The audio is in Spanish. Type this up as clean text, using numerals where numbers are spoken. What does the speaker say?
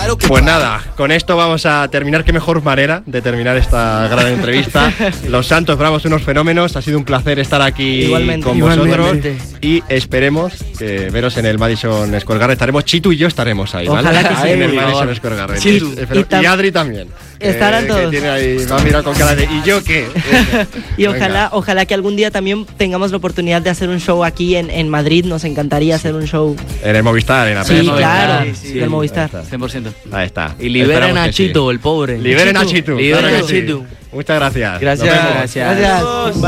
Claro que Pues nada, con esto vamos a terminar. Qué mejor manera de terminar esta gran entrevista. Los Santos Bravos, unos fenómenos. Ha sido un placer estar aquí con vosotros. Y esperemos que veros en el Madison Square Garden. Estaremos, Chitu y yo estaremos ahí, ¿vale? Ojalá que sí. En el Madison Square Garden. Chitu. Y Adri también. Estarán todos. Que tiene ahí, va a mirar con cara de ¿y yo qué? Y ojalá que algún día también tengamos la oportunidad de hacer un show aquí en Madrid. Nos encantaría hacer un show. En el Movistar, en la Sí, claro, del Movistar. 100%. Ahí está. Y liberen a Chitu, el pobre. Liberen a Chitu. Liberen Claro a que sí. Chitu. Muchas gracias. Gracias. Nos vemos. Gracias.